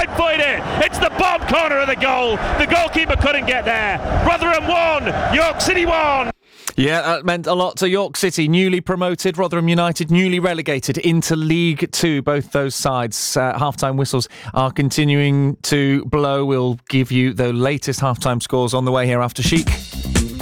right-footed it. It's the bottom corner of the goal. The goalkeeper couldn't get there. Rotherham 1, York City 1. Yeah, that meant a lot to York City, newly promoted, Rotherham United newly relegated into League Two. Both those sides, half-time whistles are continuing to blow. We'll give you the latest half-time scores on the way here after Chic.